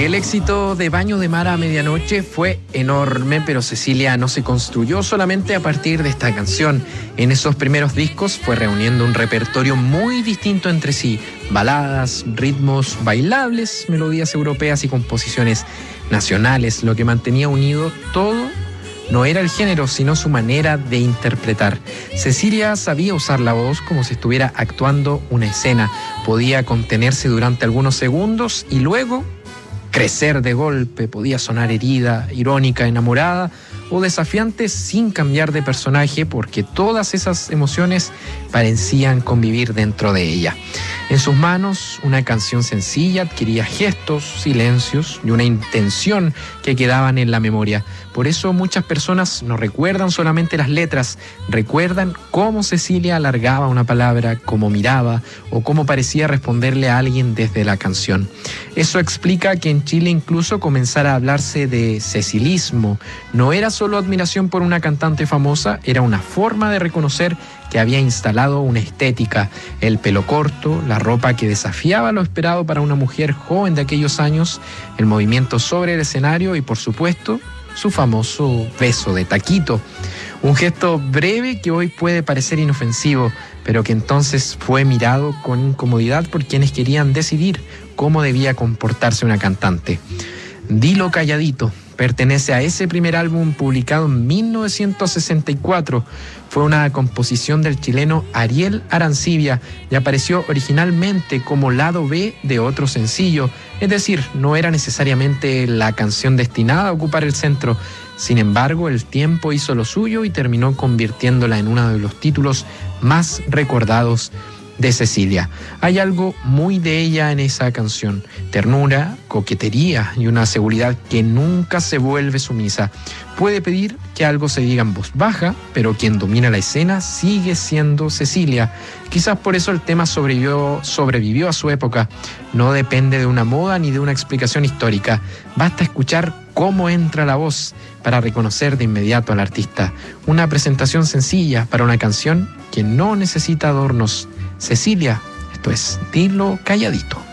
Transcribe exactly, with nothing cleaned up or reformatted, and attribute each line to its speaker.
Speaker 1: El éxito de Baño de Mar a Medianoche fue enorme, pero Cecilia no se construyó solamente a partir de esta canción. En esos primeros discos fue reuniendo un repertorio muy distinto entre sí: baladas, ritmos bailables, melodías europeas y composiciones nacionales. Lo que mantenía unido todo no era el género, sino su manera de interpretar. Cecilia sabía usar la voz como si estuviera actuando una escena. Podía contenerse durante algunos segundos y luego crecer de golpe. Podía sonar herida, irónica, enamorada o desafiante sin cambiar de personaje, porque todas esas emociones parecían convivir dentro de ella. En sus manos, una canción sencilla adquiría gestos, silencios y una intención que quedaban en la memoria. Por eso muchas personas no recuerdan solamente las letras, recuerdan cómo Cecilia alargaba una palabra, cómo miraba o cómo parecía responderle a alguien desde la canción. Eso explica que en Chile incluso comenzara a hablarse de cecilismo. No era solo admiración por una cantante famosa, era una forma de reconocer que había instalado una estética: el pelo corto, la ropa que desafiaba lo esperado para una mujer joven de aquellos años, el movimiento sobre el escenario y, por supuesto, su famoso beso de taquito. Un gesto breve que hoy puede parecer inofensivo, pero que entonces fue mirado con incomodidad por quienes querían decidir cómo debía comportarse una cantante. Dilo calladito pertenece a ese primer álbum publicado en mil novecientos sesenta y cuatro. Fue una composición del chileno Ariel Arancibia y apareció originalmente como lado B de otro sencillo, es decir, no era necesariamente la canción destinada a ocupar el centro. Sin embargo, el tiempo hizo lo suyo y terminó convirtiéndola en uno de los títulos más recordados de Cecilia. Hay algo muy de ella en esa canción: ternura, coquetería y una seguridad que nunca se vuelve sumisa. Puede pedir que algo se diga en voz baja, pero quien domina la escena sigue siendo Cecilia. Quizás por eso el tema sobrevivió, sobrevivió a su época. No depende de una moda ni de una explicación histórica. Basta escuchar cómo entra la voz para reconocer de inmediato al artista. Una presentación sencilla para una canción que no necesita adornos. Cecilia, esto es Dilo Calladito.